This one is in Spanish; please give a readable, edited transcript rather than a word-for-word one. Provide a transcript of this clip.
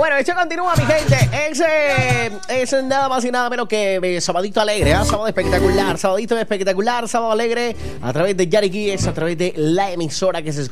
Bueno, esto continúa, mi gente. Es nada más y nada menos que Sabadito Alegre, ¿eh? Sábado espectacular, sabadito espectacular, sábado alegre, a través de Yari Guíes, a través de la emisora que se escucha